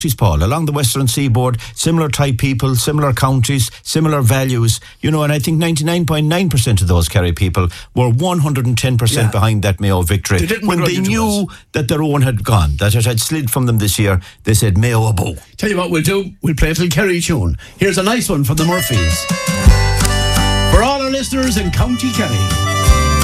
Paul, along the western seaboard, similar type people, similar counties, similar values, and I think 99.9% of those Kerry people were 110% behind that Mayo victory. When they knew that their own had gone, that it had slid from them this year, they said Mayo a boo. Tell you what we'll do, we'll play a little Kerry tune. Here's a nice one from the Murphys. For all our listeners in County Kerry.